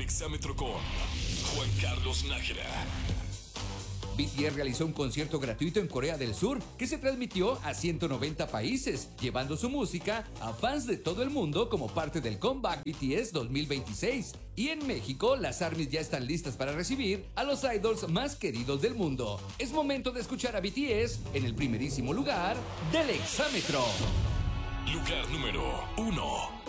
Exámetro con Juan Carlos Nájera. BTS realizó un concierto gratuito en Corea del Sur que se transmitió a 190 países, llevando su música a fans de todo el mundo como parte del Comeback BTS 2026. Y en México, las ARMYs ya están listas para recibir a los idols más queridos del mundo. Es momento de escuchar a BTS en el primerísimo lugar del Exámetro. Lugar número 1.